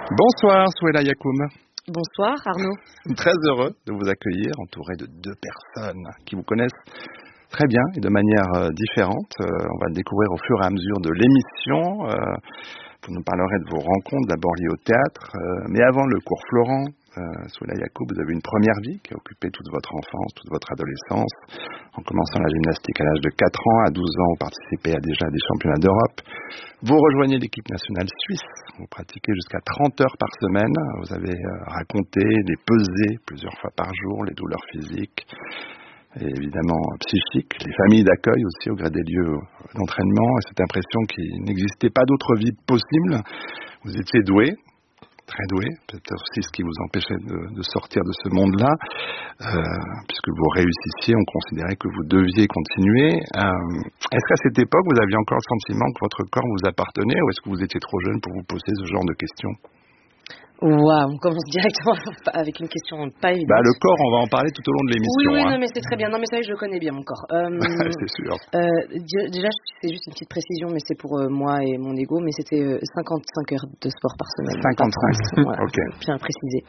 Bonsoir Souhaila Yacoum. Bonsoir Arnaud. Très heureux de vous accueillir, entouré de deux personnes qui vous connaissent très bien et de manière différente. On va le découvrir au fur et à mesure de l'émission. Vous nous parlerez de vos rencontres, d'abord liées au théâtre. Mais avant le cours Florent, Souhaila Yacoum, vous avez une première vie qui a occupé toute votre enfance, toute votre adolescence. En commençant la gymnastique à l'âge de 4 ans, à 12 ans, vous participez déjà à des championnats d'Europe. Vous rejoignez l'équipe nationale suisse. Vous pratiquez jusqu'à 30 heures par semaine. Vous avez raconté des pesées plusieurs fois par jour, les douleurs physiques et évidemment psychiques, les familles d'accueil aussi au gré des lieux d'entraînement et cette impression qu'il n'existait pas d'autre vie possible. Vous étiez doué. Très doué, peut-être aussi ce qui vous empêchait de sortir de ce monde-là, puisque vous réussissiez, on considérait que vous deviez continuer. Est-ce qu'à cette époque, vous aviez encore le sentiment que votre corps vous appartenait, ou est-ce que vous étiez trop jeune pour vous poser ce genre de questions ? Waouh, on commence directement avec une question pas évidente. Le corps, on va en parler tout au long de l'émission. Oui, non, mais c'est très bien. Non, mais ça, je le connais bien, mon corps. C'est sûr. Déjà, c'est juste une petite précision, mais c'est pour moi et mon ego, mais c'était 55 heures de sport par semaine. 55, voilà, ok. Bien précisé.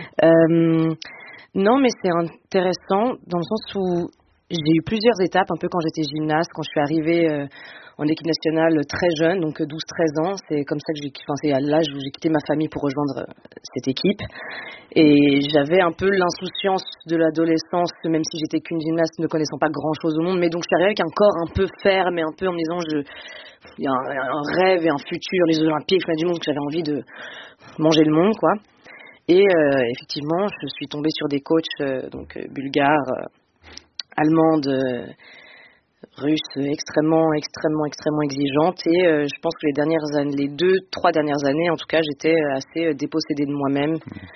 Non, mais c'est intéressant dans le sens où j'ai eu plusieurs étapes, un peu quand j'étais gymnaste, quand je suis arrivée en équipe nationale très jeune, donc 12-13 ans. C'est comme ça que c'est à l'âge où j'ai quitté ma famille pour rejoindre cette équipe. Et j'avais un peu l'insouciance de l'adolescence, même si j'étais qu'une gymnaste ne connaissant pas grand-chose au monde. Mais donc je suis arrivée avec un corps un peu ferme et un peu en me disant, il y a un rêve et un futur, les Jeux Olympiques, du monde, que j'avais envie de manger le monde, quoi. Et effectivement, je suis tombée sur des coachs bulgares, allemandes, russes, extrêmement exigeantes. Et je pense que les 2-3 dernières années, en tout cas, j'étais assez dépossédée de moi-même.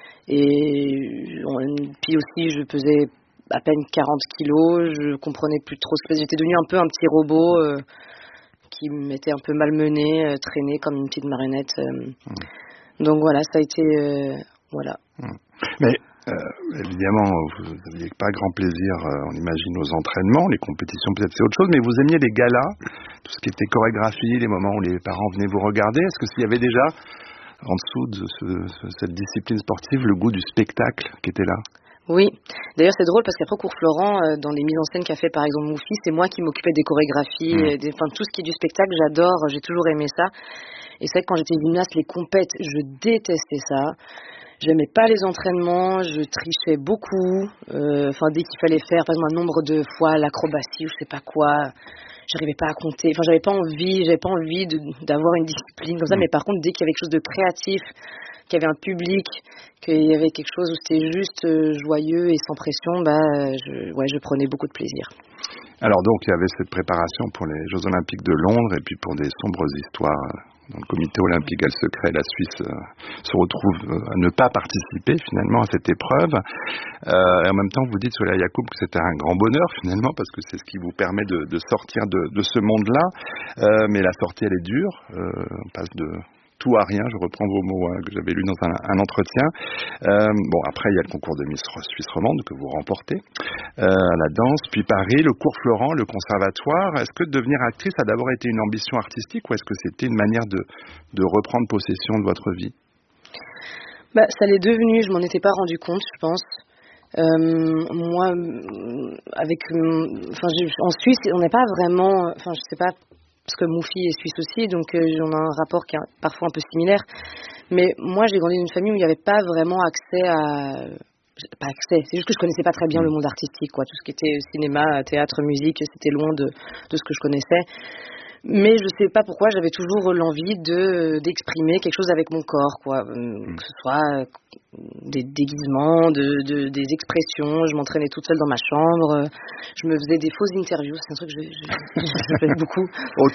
Et puis aussi, je pesais à peine 40 kilos, je comprenais plus trop ce que j'étais devenue un peu un petit robot qui m'était un peu malmené, traîné comme une petite marionnette. Donc voilà, ça a été... voilà. Mais évidemment, vous n'aviez pas grand plaisir, on imagine, aux entraînements, les compétitions peut-être c'est autre chose, mais vous aimiez les galas, tout ce qui était chorégraphie, les moments où les parents venaient vous regarder. Est-ce que s'il y avait déjà, en dessous de cette discipline sportive, le goût du spectacle qui était là ? Oui, d'ailleurs c'est drôle parce qu'après au cours Florent, dans les mises en scène qu'a fait par exemple Moufi, c'est moi qui m'occupais des chorégraphies, tout ce qui est du spectacle, j'adore, j'ai toujours aimé ça. Et c'est vrai que quand j'étais gymnaste, les compètes, je détestais ça. J'aimais pas les entraînements, je trichais beaucoup. Dès qu'il fallait faire, par exemple, un nombre de fois l'acrobatie ou je sais pas quoi, j'arrivais pas à compter. J'avais pas envie d'avoir une discipline comme ça. Mais par contre, dès qu'il y avait quelque chose de créatif, qu'il y avait un public, qu'il y avait quelque chose où c'était juste joyeux et sans pression, je prenais beaucoup de plaisir. Alors donc, il y avait cette préparation pour les Jeux Olympiques de Londres et puis pour des sombres histoires. Dans le comité olympique à secret, la Suisse se retrouve à ne pas participer finalement à cette épreuve. Et en même temps, vous dites, Souhaila Yacoum, que c'était un grand bonheur finalement, parce que c'est ce qui vous permet de sortir de ce monde-là. Mais la sortie, elle est dure. On passe de tout à rien, je reprends vos mots que j'avais lus dans un entretien. Après, il y a le concours de Miss Suisse romande que vous remportez à la danse, puis Paris, le cours Florent, le conservatoire. Est-ce que devenir actrice a d'abord été une ambition artistique ou est-ce que c'était une manière de reprendre possession de votre vie ? Ça l'est devenu, je m'en étais pas rendu compte, je pense. Moi, en Suisse, on n'est pas vraiment, je sais pas, parce que Moufi est suisse aussi, donc on a un rapport qui est parfois un peu similaire. Mais moi, j'ai grandi dans une famille où il n'y avait pas vraiment accès à... Pas accès, c'est juste que je connaissais pas très bien le monde artistique, quoi. Tout ce qui était cinéma, théâtre, musique, c'était loin de ce que je connaissais. Mais je sais pas pourquoi, j'avais toujours l'envie d'exprimer quelque chose avec mon corps, quoi. Que ce soit des déguisements, des expressions. Je m'entraînais toute seule dans ma chambre. Je me faisais des fausses interviews. C'est un truc que je fais beaucoup. Auto-interview ?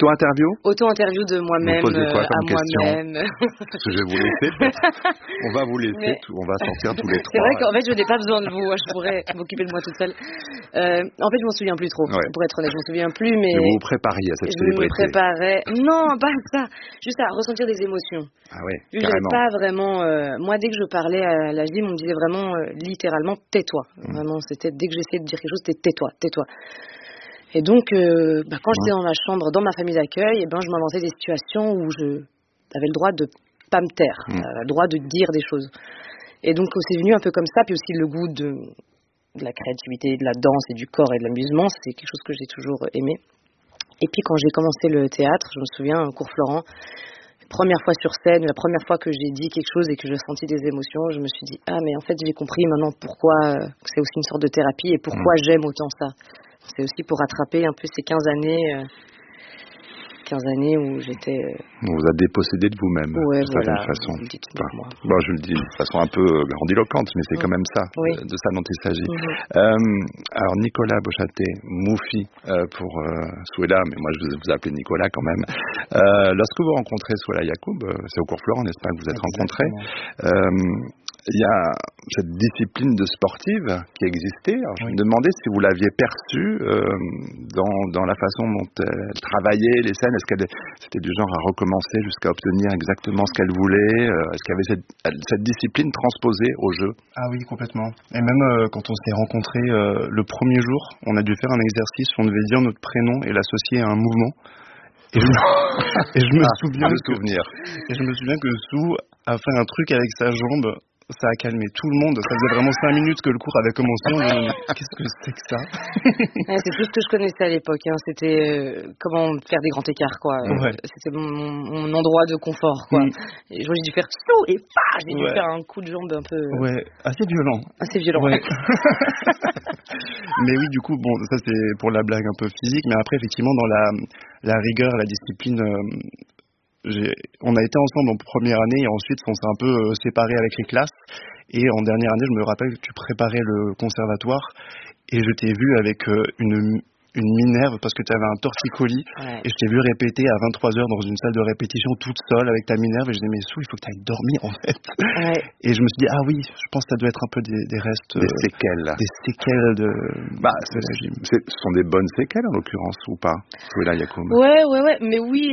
Auto-interview de moi-même à moi-même. Parce que je vais vous laisser. On va vous laisser. On va sortir tous les trois. C'est vrai qu'en fait, je n'ai pas besoin de vous. Je pourrais m'occuper de moi toute seule. En fait, je m'en souviens plus trop. Ouais. Pour être honnête, je m'en souviens plus. Mais vous vous prépariez à cette célébrité. Je me préparais. Non, pas ça. Juste à ressentir des émotions. Ah oui, carrément. J'avais pas vraiment. Moi, dès que je parlais à la gym, on me disait vraiment, littéralement, tais-toi. Vraiment, c'était dès que j'essayais de dire quelque chose, c'était tais-toi. Et donc, quand j'étais dans ma chambre, dans ma famille d'accueil, je m'inventais des situations où je avais le droit de pas me taire, le droit de dire des choses. Et donc c'est venu un peu comme ça, puis aussi le goût de la créativité, de la danse et du corps et de l'amusement, c'est quelque chose que j'ai toujours aimé. Et puis quand j'ai commencé le théâtre, je me souviens, au cours Florent, première fois sur scène, la première fois que j'ai dit quelque chose et que j'ai senti des émotions, je me suis dit mais en fait j'ai compris maintenant pourquoi c'est aussi une sorte de thérapie et pourquoi j'aime autant ça. C'est aussi pour rattraper un peu ces 15 années où j'étais... On vous a dépossédé de vous-même, d'une certaine façon. Bon, je le dis de façon un peu grandiloquente, mais c'est quand même ça, de ça dont il s'agit. Alors, Nicolas Beauchâté, Moufi, pour Souheila, mais moi je vous appelle Nicolas quand même. Lorsque vous rencontrez Souheila Yacoub, c'est au cours Florent, n'est-ce pas, que vous êtes rencontrés, il y a cette discipline de sportive qui existait. Alors, je me demandais si vous l'aviez perçue dans la façon dont elle travaillait les scènes. Est-ce qu'elle c'était du genre à recommencer jusqu'à obtenir exactement ce qu'elle voulait? Est-ce qu'il y avait cette discipline transposée au jeu? Ah oui, complètement. Et même quand on s'est rencontrés le premier jour, on a dû faire un exercice où on devait dire notre prénom et l'associer à un mouvement. Et je me souviens que Sou a fait un truc avec sa jambe. Ça a calmé tout le monde. Ça faisait vraiment 5 minutes que le cours avait commencé. On se dit, qu'est-ce que c'est que ça? C'est tout ce que je connaissais à l'époque. C'était comment faire des grands écarts, quoi. C'était mon endroit de confort, quoi. Et j'ai dû faire tout et j'ai dû faire un coup de jambe un peu... Ouais, assez violent. Assez violent. Ouais. Mais oui, du coup, bon, ça c'est pour la blague un peu physique. Mais après, effectivement, dans la rigueur, la discipline... on a été ensemble en première année et ensuite on s'est un peu séparés avec les classes, et en dernière année je me rappelle que tu préparais le conservatoire et je t'ai vu avec une minerve parce que tu avais un torticolis et je t'ai vu répéter à 23h dans une salle de répétition toute seule avec ta minerve et je disais mais Sou, il faut que tu ailles dormir en fait. Et je me suis dit oui, je pense que ça doit être un peu des restes, des séquelles de la gym. Ce sont des bonnes séquelles en l'occurrence ou pas, Souheila Yacoub? Ouais, mais oui,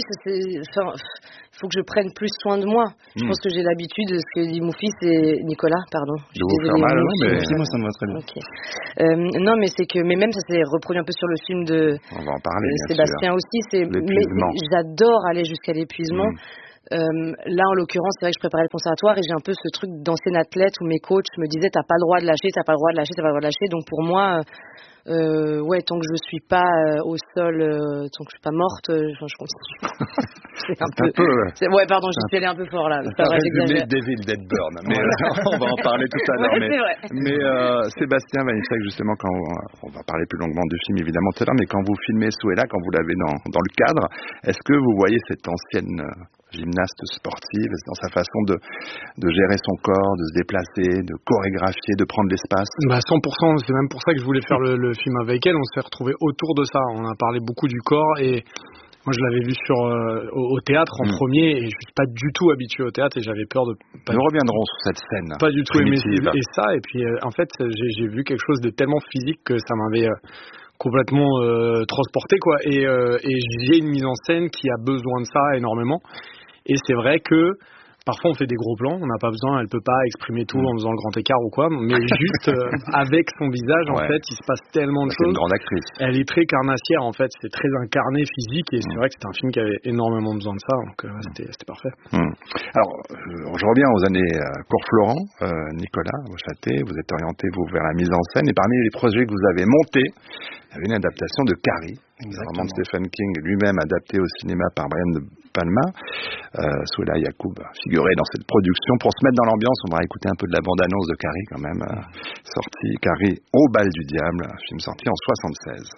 il faut que je prenne plus soin de moi. Je pense que j'ai l'habitude de ce que dit Moufi, c'est Nicolas, pardon. Je vous faire mal, mais moi ça me va très bien. Okay. Non, mais c'est que, mais même ça s'est reproduit un peu sur le film de on va en parler, Sébastien aussi. Mais j'adore aller jusqu'à l'épuisement. Là, en l'occurrence, c'est vrai que je préparais le conservatoire et j'ai un peu ce truc d'ancienne athlète où mes coachs me disaient t'as pas le droit de lâcher, t'as pas le droit de lâcher, t'as pas le droit de lâcher. Donc pour moi, tant que je suis pas au sol, tant que je suis pas morte, je continue. C'est un peu. Pardon, j'y suis allée un peu fort là. C'est vrai, j'exagère. Devil Deadburn, mais on va en parler tout à l'heure. Mais Sébastien Vanissek, justement, quand on va parler plus longuement du film évidemment tout à l'heure, mais quand vous filmez Souheila, quand vous l'avez dans le cadre, est-ce que vous voyez cette ancienne gymnaste sportive dans sa façon de gérer son corps, de se déplacer, de chorégraphier, de prendre l'espace? 100%, c'est même pour ça que je voulais faire le film avec elle. On s'est retrouvés autour de ça. On a parlé beaucoup du corps et moi je l'avais vu au théâtre en premier et je suis pas du tout habitué au théâtre et j'avais peur de... Nous reviendrons sur cette scène. Pas du tout aimé et ça, et puis en fait j'ai vu quelque chose de tellement physique que ça m'avait... complètement transporté quoi et j'ai une mise en scène qui a besoin de ça énormément et c'est vrai que parfois on fait des gros plans, on n'a pas besoin, elle peut pas exprimer tout en faisant le grand écart ou quoi, mais juste avec son visage en fait il se passe tellement de choses. C'est une grande actrice. Elle est très carnassière en fait, c'est très incarné physique et c'est vrai que c'était un film qui avait énormément besoin de ça, donc c'était parfait. Alors je reviens aux années cours Florent, Nicolas Beauchâté, vous êtes orienté vous vers la mise en scène et parmi les projets que vous avez montés, il y avait une adaptation de Carrie, un roman de Stephen King, lui-même adapté au cinéma par Brian De Palma. Souheila Yacoub figurait dans cette production. Pour se mettre dans l'ambiance, on va écouter un peu de la bande-annonce de Carrie quand même, sortie Carrie au bal du diable, un film sorti en 1976.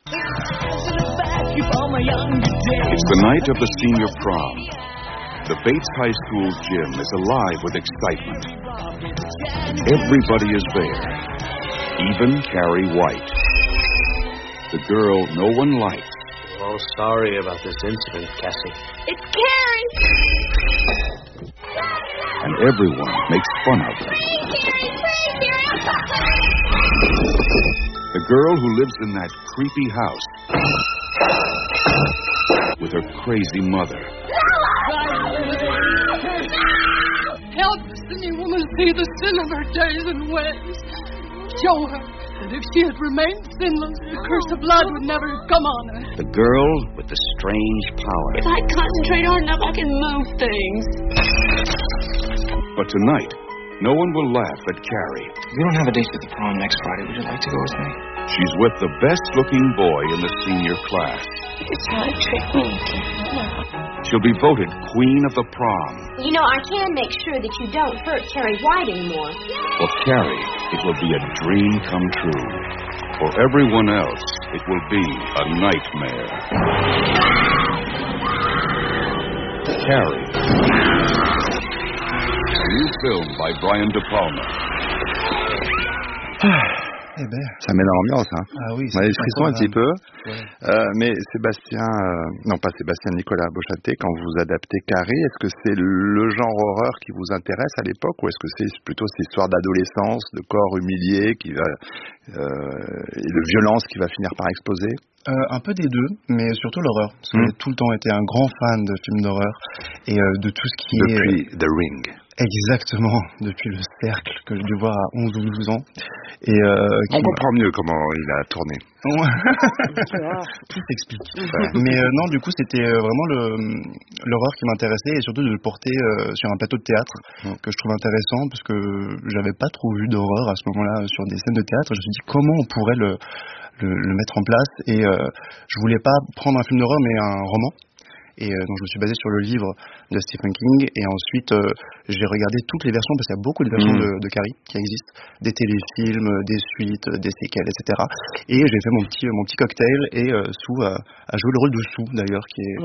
It's the night of the senior prom. The Bates High School gym is alive with excitement. Everybody is there, even Carrie White. The girl no one likes. Oh, sorry about this incident, Cassie. It's Carrie! And everyone makes fun of her. The girl who lives in that creepy house with her crazy mother. Help the sinning woman see the sin of her days and ways. Show her that if she had remained sinless, the curse of blood would never come on her. The girl with the strange power. If I concentrate hard enough, I can move things. But tonight, no one will laugh at Carrie. We don't have a date for the prom next Friday. Would you like to go with me? She's with the best-looking boy in the senior class. You're trying to trick me again. She'll be voted queen of the prom. You know, I can make sure that you don't hurt Carrie White anymore. For Carrie, it will be a dream come true. For everyone else, it will be a nightmare. Carrie. A new film by Brian De Palma. Eh ben. Ça met dans l'ambiance, hein. Ah oui. On a les frissons un petit peu. Ouais. Mais Nicolas Beauchâté, quand vous adaptez Carrie, est-ce que c'est le genre horreur qui vous intéresse à l'époque, ou est-ce que c'est plutôt cette histoire d'adolescence, de corps humilié et de violence qui va finir par exploser? Un peu des deux, mais surtout l'horreur. Parce que j'ai tout le temps été un grand fan de films d'horreur et de tout ce qui Depuis The Ring. Exactement, depuis Le Cercle, que j'ai dû voir à 11 ou 12 ans. Et, on comprend mieux comment il a tourné. Tout s'explique. Mais non, du coup, c'était vraiment l'horreur qui m'intéressait, et surtout de le porter sur un plateau de théâtre, que je trouve intéressant, parce que j'avais pas trop vu d'horreur à ce moment-là sur des scènes de théâtre. Je me suis dit comment on pourrait le mettre en place, et je voulais pas prendre un film d'horreur, mais un roman. Et donc je me suis basé sur le livre de Stephen King, et ensuite j'ai regardé toutes les versions, parce qu'il y a beaucoup de versions de Carrie qui existent, des téléfilms, des suites, des séquelles, etc. Et j'ai fait mon petit cocktail, et Sue a joué le rôle de Sue d'ailleurs, qui est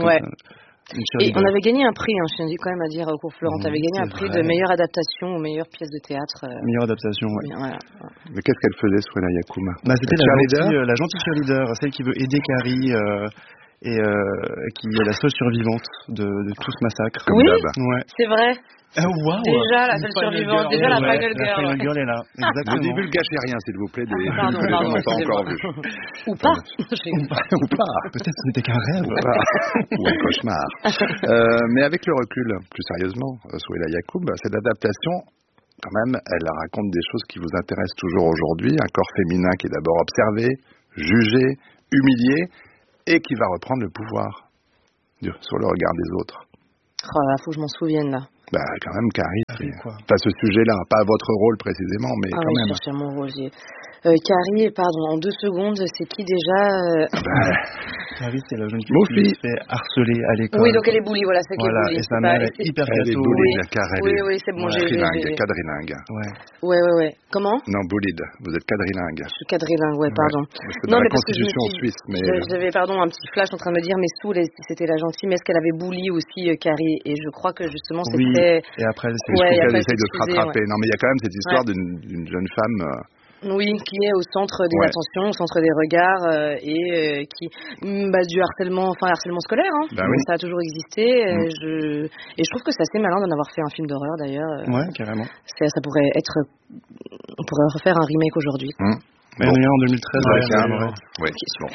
et on avait gagné un prix, je tiens quand même à dire, au cours Florent, tu avais gagné un prix de meilleure adaptation ou meilleure pièce de théâtre. Meilleure adaptation, oui. Voilà. Mais qu'est-ce qu'elle faisait, Souela Yacoub? C'était la gentille cheerleader, celle qui veut aider Carrie, et qui est la seule survivante de tout ce massacre. Oui, ouais. C'est vrai. Wow. Déjà la seule survivante, déjà la Final Girl. La Final Girl est là, exactement. Ne divulgachez rien, s'il vous plaît, des pardon, que les gens n'ont pas encore vu. Ou pas. Ou pas. Peut-être que ce n'était qu'un rêve. Ou un cauchemar. Mais avec le recul, plus sérieusement, Souela Yacoub, cette adaptation, quand même, elle raconte des choses qui vous intéressent toujours aujourd'hui. Un corps féminin qui est d'abord observé, jugé, humilié, et qui va reprendre le pouvoir sur le regard des autres. Oh là, faut que je m'en souvienne là. Bah quand même, Carrie, pas ce sujet-là, pas votre rôle précisément, mais quand même. Je cherche mon rôle. Carrie, pardon, en 2 secondes, c'est qui déjà Carrie, c'est la jeune fille qui se fait harceler à l'école. Oui, donc elle est bully, voilà, c'est qu'elle est bully. Et sa mère est hyper Elle est bully, oui, c'est bon, j'ai quadrilingue. Ouais. Comment? Non, bullied, vous êtes quadrilingue. Je suis quadrilingue, pardon. C'est dans la Constitution suisse, mais... J'avais, un petit flash en train de me dire, mais Sue, c'était la gentille, mais est-ce qu'elle avait bully aussi Carrie? Et je crois que justement, c'était... Et après, je trouve qu'elle essaye de se rattraper. Non, mais il y a quand même cette histoire d'une jeune femme... Oui, qui est au centre des attentions, au centre des regards, et qui du harcèlement scolaire. Ça a toujours existé. Et je trouve que c'est assez malin d'en avoir fait un film d'horreur d'ailleurs. Ouais, carrément. Ça pourrait être, on pourrait refaire un remake aujourd'hui. Mais il y en a en 2013. Oui.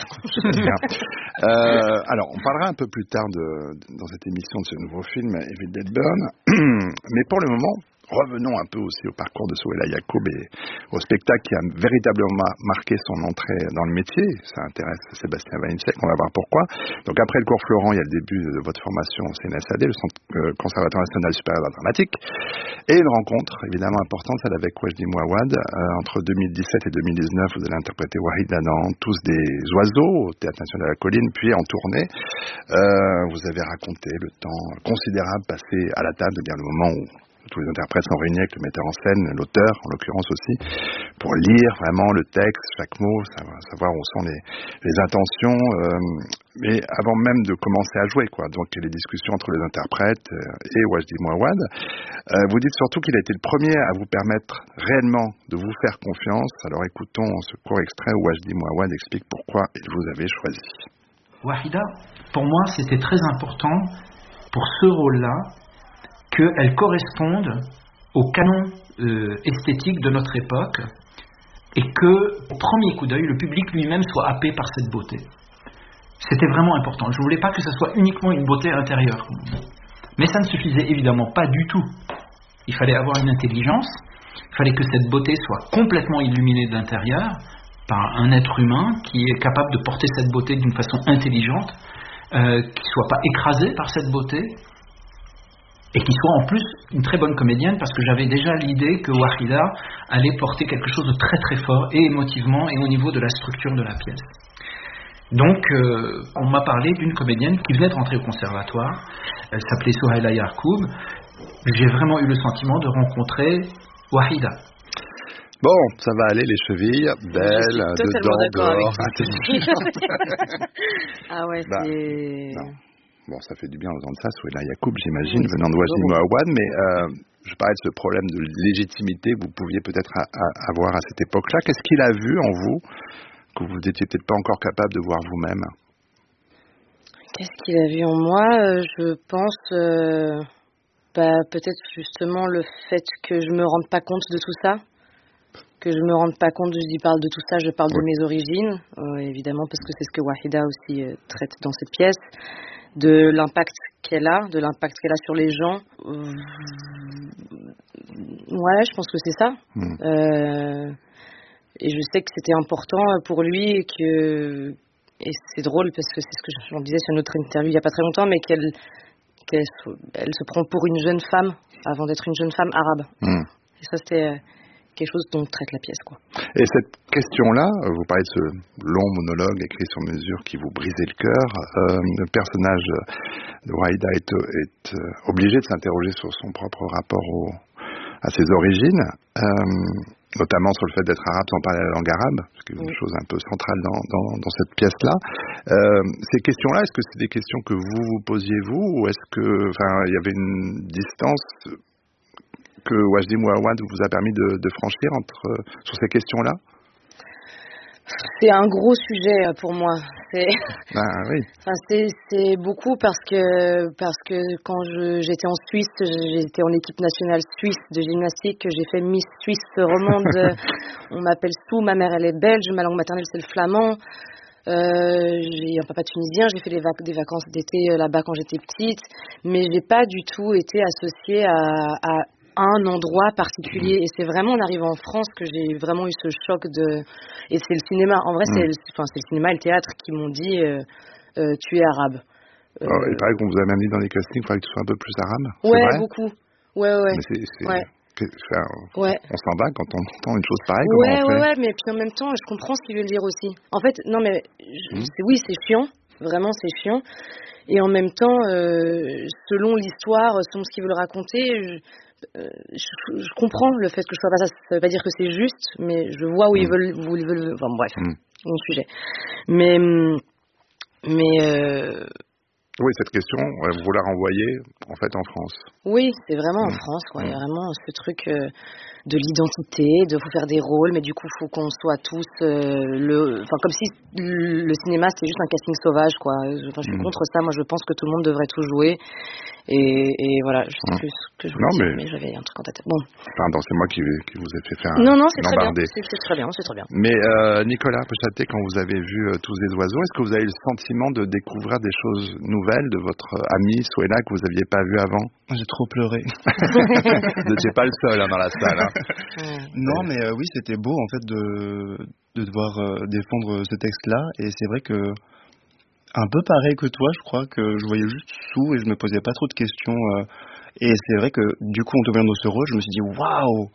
Alors, on parlera un peu plus tard dans cette émission de ce nouveau film, Evil Dead Burn. Mais pour le moment, revenons un peu aussi au parcours de Souela Yacoub et au spectacle qui a véritablement marqué son entrée dans le métier. Ça intéresse Sébastien Valinchek, on va voir pourquoi. Donc après le cours Florent, il y a le début de votre formation au CNSAD, le Centre Conservatoire National Supérieur d'Art Dramatique, et une rencontre évidemment importante, celle avec Wajdi Mouawad. Entre 2017 et 2019, vous allez interpréter Wahid Adam, Tous des oiseaux, au Théâtre National de la Colline, puis en tournée. Vous avez raconté le temps considérable passé à la table, c'est-à-dire le moment où tous les interprètes sont réunis avec le metteur en scène, l'auteur en l'occurrence aussi, pour lire vraiment le texte, chaque mot, savoir où sont les intentions, mais avant même de commencer à jouer, quoi. Donc les discussions entre les interprètes et Wajdi Mouawad. Vous dites surtout qu'il a été le premier à vous permettre réellement de vous faire confiance. Alors écoutons ce court extrait où Wajdi Mouawad explique pourquoi il vous avait choisi. Wahida, pour moi, c'était très important pour ce rôle-là qu'elle corresponde au canon esthétique de notre époque et que, au premier coup d'œil, le public lui-même soit happé par cette beauté. C'était vraiment important. Je ne voulais pas que ce soit uniquement une beauté intérieure. Mais ça ne suffisait évidemment pas du tout. Il fallait avoir une intelligence, il fallait que cette beauté soit complètement illuminée de l'intérieur par un être humain qui est capable de porter cette beauté d'une façon intelligente, qui ne soit pas écrasé par cette beauté. et qui soit en plus une très bonne comédienne, parce que j'avais déjà l'idée que Wahida allait porter quelque chose de très très fort, et émotivement, et au niveau de la structure de la pièce. Donc, on m'a parlé d'une comédienne qui venait de rentrer au conservatoire, elle s'appelait Souhaila Yacoub. J'ai vraiment eu le sentiment de rencontrer Wahida. Bon, ça va aller, les chevilles, belles, dedans, dehors, intelligentes. Ah ouais, c'est... Non. Bon, ça fait du bien d'entendre ça, Souhaila Yacoub, j'imagine, venant de Wajdi Mouawad, mais je parlais de ce problème de légitimité que vous pouviez peut-être avoir à cette époque-là. Qu'est-ce qu'il a vu en vous que vous n'étiez peut-être pas encore capable de voir vous-même? Qu'est-ce qu'il a vu en moi? Je pense peut-être justement le fait que je me rende pas compte de tout ça. Que je me rende pas compte, je parle de tout ça, je parle de mes origines, évidemment, parce que c'est ce que Wahida aussi traite dans cette pièce, de l'impact qu'elle a sur les gens. Ouais, je pense que c'est ça. Et je sais que c'était important pour lui et c'est drôle parce que c'est ce que j'en disais sur une autre interview il y a pas très longtemps, mais qu'elle se prend pour une jeune femme avant d'être une jeune femme arabe. Et ça, c'était quelque chose dont traite la pièce, quoi. Et cette question-là, vous parlez de ce long monologue écrit sur mesure qui vous brisait le cœur. Le personnage de Wahida est obligé de s'interroger sur son propre rapport à ses origines, notamment sur le fait d'être arabe sans parler la langue arabe, ce qui est une chose un peu centrale dans cette pièce-là. Ces questions-là, est-ce que c'est des questions que vous posiez vous, ou est-ce que, il y avait une distance que Wajdi Mouawad vous a permis de franchir sur ces questions-là? C'est un gros sujet pour moi. Oui. C'est beaucoup parce que quand j'étais en Suisse, j'étais en équipe nationale suisse de gymnastique, j'ai fait Miss Suisse romande. On m'appelle Sou, ma mère elle est belge, ma langue maternelle c'est le flamand. J'ai un papa tunisien, j'ai fait des vacances d'été là-bas quand j'étais petite, mais j'ai pas du tout été associée à un endroit particulier, et c'est vraiment en arrivant en France que j'ai vraiment eu ce choc et c'est le cinéma, en vrai c'est le cinéma et le théâtre qui m'ont dit tu es arabe. Il paraît qu'on vous a même dit dans les castings, il faudrait que tu sois un peu plus arabe. Ouais, vrai beaucoup. Ouais. Mais on s'en va quand on entend une chose pareille. Ouais, mais puis en même temps, je comprends ce qu'il veut dire aussi. En fait, non mais c'est chiant, vraiment c'est chiant. Et en même temps, selon l'histoire, selon ce qu'ils veulent raconter, je comprends le fait que je sois pas ça. Ça veut pas dire que c'est juste, mais je vois où ils veulent. Enfin bref, mon sujet. Mais oui, cette question, vous la renvoyez en fait en France. Oui, c'est vraiment en France, quoi. Il y a vraiment ce truc de l'identité, de faut faire des rôles, mais du coup faut qu'on soit tous comme si le cinéma c'était juste un casting sauvage, quoi. Je suis contre ça. Moi, je pense que tout le monde devrait tout jouer. Et voilà, je sais plus ce que je voulais dire, mais j'avais un truc en tête. Bon. Pardon, c'est moi qui vous ai fait faire Non, c'est très bien. C'est très bien. Mais Nicolas Pechaté, quand vous avez vu Tous les oiseaux, est-ce que vous avez eu le sentiment de découvrir des choses nouvelles de votre amie Souhaila que vous n'aviez pas vue avant? J'ai trop pleuré. Vous n'étiez pas le seul dans la salle. Non, mais oui, c'était beau en fait de devoir défendre ce texte-là, et c'est vrai que un peu pareil que toi, je crois que je voyais juste Sou et je me posais pas trop de questions. Et c'est vrai que du coup, en tombant dans ce rôle, je me suis dit waouh,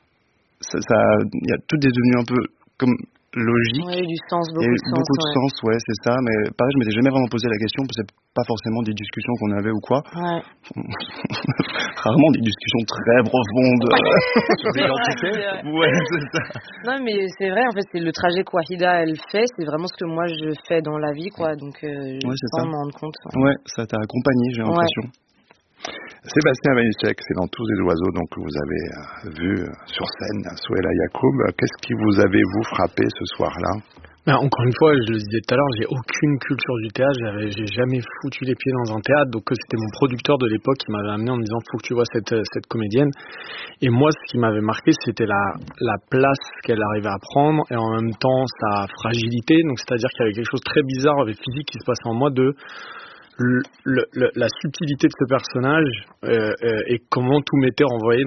tout est devenu un peu comme logique. Oui, du sens, beaucoup de sens, ouais, c'est ça. Mais pareil, je m'étais jamais vraiment posé la question, parce que c'est pas forcément des discussions qu'on avait ou quoi. Ouais. Rarement des discussions très profondes sur l'identité. Ouais, c'est ça. Non, mais c'est vrai, en fait, c'est le trajet que Wahida elle fait, c'est vraiment ce que moi je fais dans la vie, quoi. Donc, sans m'en rendre compte. Ouais, ça t'a accompagné, j'ai l'impression. Sébastien Vanitschek, c'est dans Tous les oiseaux donc, que vous avez vu sur scène Souhaila Yacoub. Qu'est-ce qui vous avez, vous, frappé ce soir-là? Encore une fois, je le disais tout à l'heure, j'ai aucune culture du théâtre, j'ai jamais foutu les pieds dans un théâtre, donc c'était mon producteur de l'époque qui m'avait amené en me disant faut que tu vois cette comédienne. Et moi, ce qui m'avait marqué, c'était la place qu'elle arrivait à prendre, et en même temps sa fragilité. Donc c'est-à-dire qu'il y avait quelque chose de très bizarre avec physique qui se passait en moi de la subtilité de ce personnage et comment tout m'était renvoyé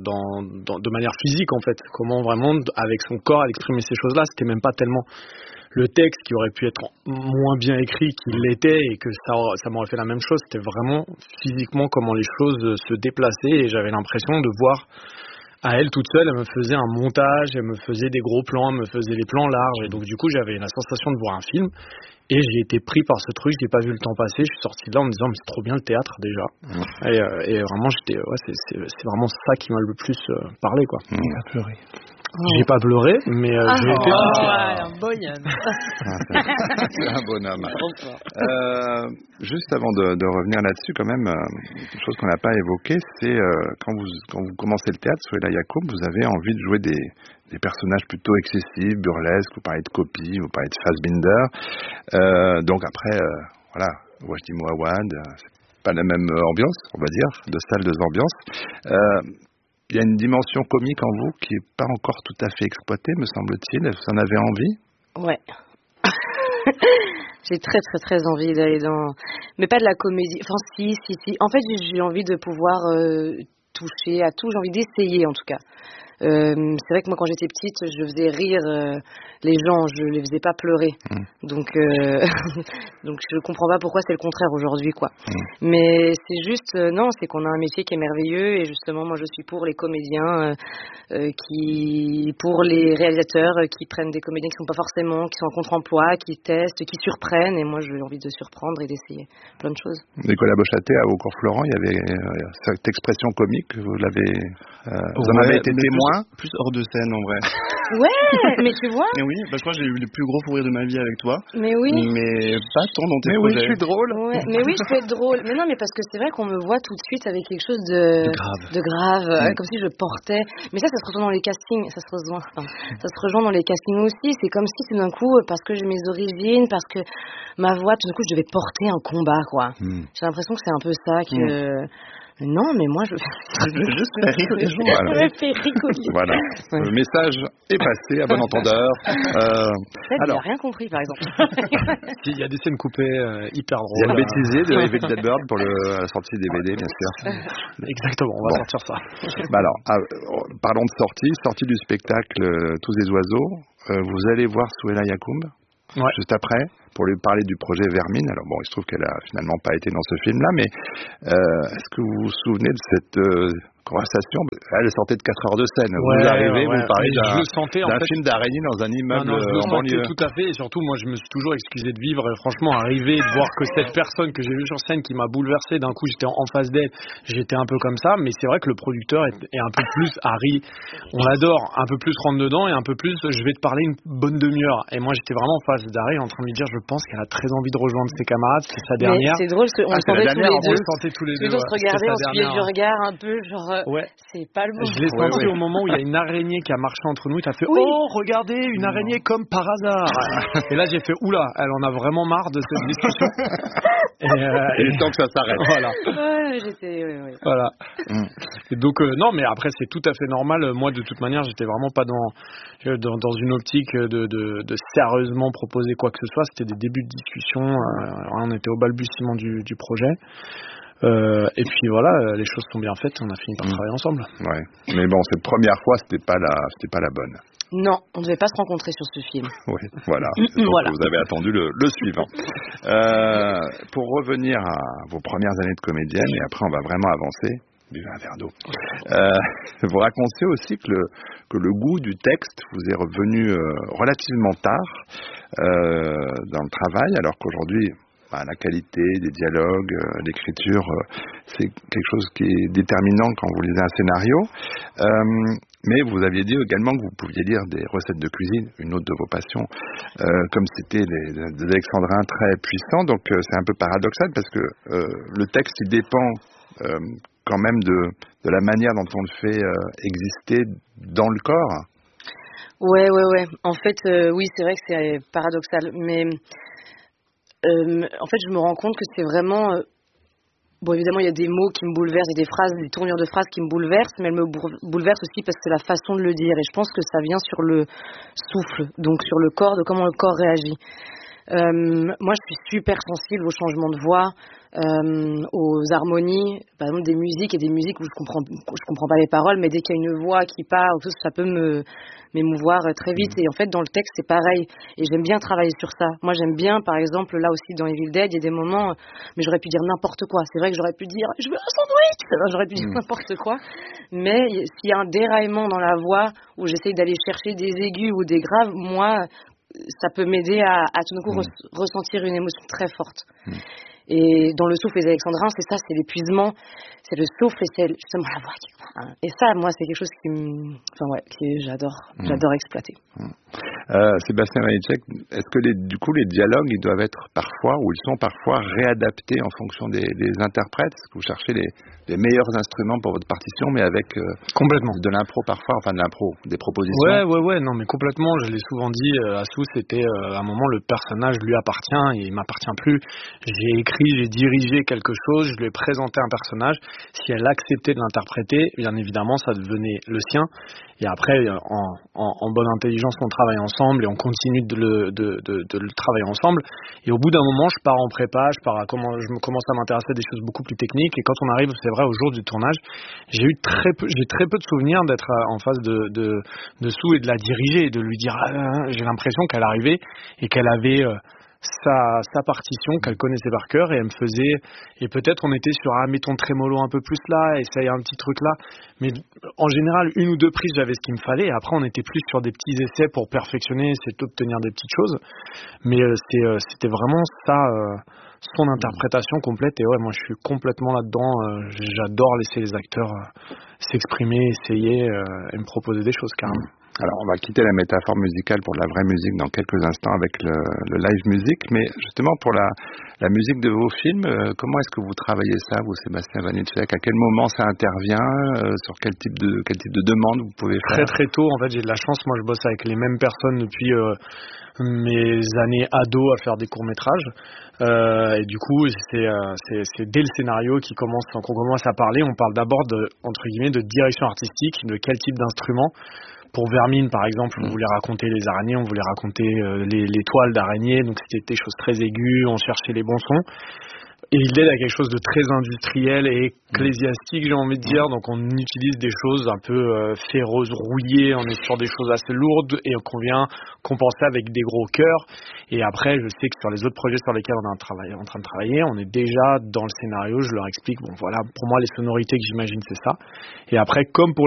de manière physique, en fait. Comment vraiment avec son corps elle exprimait ces choses-là. C'était même pas tellement le texte qui aurait pu être moins bien écrit qu'il l'était et que ça m'aurait fait la même chose. C'était vraiment physiquement comment les choses se déplaçaient et j'avais l'impression de voir à elle toute seule, elle me faisait un montage, elle me faisait des gros plans, elle me faisait les plans larges et donc du coup j'avais la sensation de voir un film et j'ai été pris par ce truc, j'ai pas vu le temps passer, je suis sorti de là en me disant mais c'est trop bien le théâtre déjà et vraiment c'est vraiment ça qui m'a le plus parlé quoi. À pleurer. J'ai pas pleuré, mais j'ai été un bonhomme. C'est un bonhomme. Juste avant de revenir là-dessus, quand même, une chose qu'on n'a pas évoquée, c'est quand vous commencez le théâtre, Souheila Yacoub, vous avez envie de jouer des personnages plutôt excessifs, burlesques, vous parlez de Copy, vous parlez de Fassbinder. Donc après, voilà, Wajdi Mouawad, c'est pas la même ambiance, on va dire, deux salles, deux ambiances. Il y a une dimension comique en vous qui n'est pas encore tout à fait exploitée, me semble-t-il. Vous en avez envie ? Ouais. J'ai très très très envie d'aller dans... Mais pas de la comédie. Enfin si. En fait, j'ai envie de pouvoir toucher à tout. J'ai envie d'essayer en tout cas. C'est vrai que moi quand j'étais petite, je faisais rire les gens, je les faisais pas pleurer. Donc je comprends pas pourquoi c'est le contraire aujourd'hui quoi. Mais c'est juste non, c'est qu'on a un métier qui est merveilleux et justement moi je suis pour les comédiens pour les réalisateurs qui prennent des comédiens qui sont pas forcément, qui sont en contre-emploi, qui testent, qui surprennent et moi j'ai envie de surprendre et d'essayer plein de choses. Nicolas Beauchâté à Au Cours Florent, il y avait cette expression comique, vous en avez été témoin. Plus hors de scène en vrai. Ouais, mais tu vois. Mais oui, parce que moi j'ai eu le plus gros fou rire de ma vie avec toi. Mais oui. Mais pas tant dans tes projets. Mais oui, je suis drôle. Ouais, mais oui, je peux être drôle. Mais non, mais parce que c'est vrai qu'on me voit tout de suite avec quelque chose de grave, comme si je portais. Mais ça se rejoint dans les castings. Ça se rejoint dans les castings aussi. C'est comme si tout d'un coup, parce que j'ai mes origines, parce que ma voix, tout d'un coup, je devais porter un combat, quoi. J'ai l'impression que c'est un peu ça que. Non, mais moi, je veux juste faire rire les gens. Voilà. Je me fais rigoler. Voilà. Ouais. Le message est passé à bon entendeur. Alors, il n'a rien compris, par exemple. Il y a des scènes coupées hyper drôles. Il y a le bêtisier de Evil Dead Bird pour la sortie DVD, bien sûr. Exactement, on va sortir ça. Alors, parlons de sortie du spectacle Tous les oiseaux. Vous allez voir Souheila Yacoub juste après, pour lui parler du projet Vermine. Alors bon, il se trouve qu'elle a finalement pas été dans ce film-là, mais est-ce que vous vous souvenez de cette conversation? Elle sortait de 4 heures de scène. Vous arrivez, vous parlez d'un film d'araignée dans un immeuble en banlieue. Tout à fait, et surtout, moi, je me suis toujours excusé de vivre, et franchement, arriver et de voir que cette personne que j'ai vue sur scène, qui m'a bouleversé, d'un coup, j'étais en face d'elle, j'étais un peu comme ça, mais c'est vrai que le producteur est un peu plus, Harry, on l'adore, un peu plus rentre dedans, et un peu plus, je vais te parler une bonne demi-heure. Et moi, j'étais vraiment en face d'Harry, en train de lui dire, je pense qu'elle a très envie de rejoindre ses camarades, c'est sa dernière. Mais c'est drôle, parce qu'on le sentait tous les deux. On se regardait, on se suivait du regard un peu, genre, c'est pas le bon. Je l'ai senti au moment où il y a une araignée qui a marché entre nous, et t'as fait, oh, regardez, une araignée comme par hasard. Et là, j'ai fait, oula, elle en a vraiment marre de cette discussion. Et le temps que ça s'arrête. Voilà. Voilà. Et donc, non, mais après, c'est tout à fait normal. Moi, de toute manière, j'étais vraiment pas dans une optique de sérieusement proposer quoi que ce soit. C'était des débuts de discussion. On était au balbutiement du projet. Et puis voilà, les choses sont bien faites. On a fini par travailler ensemble. Ouais. Mais bon, cette première fois, c'était pas la bonne. Non, on ne devait pas se rencontrer sur ce film. Oui, voilà. Voilà. Vous avez attendu le suivant. Pour revenir à vos premières années de comédienne, et après on va vraiment avancer. Buvez un verre d'eau. Vous racontez aussi que le goût du texte vous est revenu relativement tard dans le travail, alors qu'aujourd'hui, la qualité des dialogues, l'écriture, c'est quelque chose qui est déterminant quand vous lisez un scénario. Mais vous aviez dit également que vous pouviez lire des recettes de cuisine, une autre de vos passions, comme c'était des alexandrins très puissants. Donc c'est un peu paradoxal parce que le texte il dépend quand même de la manière dont on le fait exister dans le corps. Ouais. En fait, oui, c'est vrai que c'est paradoxal, mais en fait, je me rends compte que c'est vraiment... Bon, évidemment, il y a des mots qui me bouleversent et des phrases, des tournures de phrases qui me bouleversent, mais elles me bouleversent aussi parce que c'est la façon de le dire. Et je pense que ça vient sur le souffle, donc sur le corps, de comment le corps réagit. Moi, je suis super sensible aux changements de voix, aux harmonies, par exemple des musiques où je comprends pas les paroles, mais dès qu'il y a une voix qui part, ça peut m'émouvoir très vite. Et en fait, dans le texte, c'est pareil. Et j'aime bien travailler sur ça. Moi, j'aime bien, par exemple, là aussi dans Evil Dead, il y a des moments, mais j'aurais pu dire n'importe quoi. C'est vrai que j'aurais pu dire je veux un sandwich. J'aurais pu dire n'importe quoi. Mais s'il y a un déraillement dans la voix où j'essaye d'aller chercher des aigus ou des graves, moi, ça peut m'aider à tout d'un coup ressentir une émotion très forte. Et dans le souffle des Alexandrins, c'est ça, c'est l'épuisement, c'est le souffle et c'est justement la voix. Et ça, moi, c'est quelque chose que j'adore exploiter. Sébastien Vanitschek, est-ce que du coup les dialogues, ils doivent être parfois, ou ils sont parfois réadaptés en fonction des interprètes? Est-ce que vous cherchez les meilleurs instruments pour votre partition, mais avec complètement de l'impro parfois, enfin de l'impro, des propositions? Ouais, non, mais complètement. Je l'ai souvent dit à Sous, c'était à un moment le personnage lui appartient et il m'appartient plus. J'ai écrit, j'ai dirigé quelque chose, je lui ai présenté un personnage. Si elle acceptait de l'interpréter, bien évidemment, ça devenait le sien. Et après, en bonne intelligence, on travaille ensemble et on continue de le travailler ensemble. Et au bout d'un moment, je pars en prépa, je commence à m'intéresser à des choses beaucoup plus techniques. Et quand on arrive, c'est vrai, au jour du tournage, j'ai très peu de souvenirs d'être en face de Sue et de la diriger et de lui dire, j'ai l'impression qu'elle arrivait et qu'elle avait sa partition qu'elle connaissait par cœur et elle me faisait, et peut-être on était sur mettons trémolo un peu plus là, essaye un petit truc là, mais en général 1 ou 2 prises j'avais ce qu'il me fallait et après on était plus sur des petits essais pour perfectionner, essayer d'obtenir des petites choses, mais c'était vraiment ça, son interprétation complète. Et ouais, moi je suis complètement là-dedans, j'adore laisser les acteurs s'exprimer, essayer et me proposer des choses carrément. Alors, on va quitter la métaphore musicale pour de la vraie musique dans quelques instants avec le live musique, mais justement pour la musique de vos films, comment est-ce que vous travaillez ça, vous, Sébastien Vanitschek? À quel moment ça intervient? Sur quel type de demande vous pouvez faire? Très très tôt, en fait, j'ai de la chance. Moi, je bosse avec les mêmes personnes depuis mes années ado à faire des courts-métrages. Et du coup, c'est dès le scénario qu'on commence à parler. On parle d'abord entre guillemets de direction artistique, de quel type d'instrument. Pour Vermine, par exemple, on voulait raconter les araignées, on voulait raconter les toiles d'araignées, donc c'était des choses très aiguës, on cherchait les bons sons. Et Evil Dead a quelque chose de très industriel et ecclésiastique, j'ai envie de dire, donc on utilise des choses un peu féreuses, rouillées, on est sur des choses assez lourdes et qu'on vient compenser avec des gros chœurs. Et après, je sais que sur les autres projets sur lesquels on est en train de travailler, on est déjà dans le scénario, je leur explique, bon voilà, pour moi les sonorités que j'imagine c'est ça. Et après, comme pour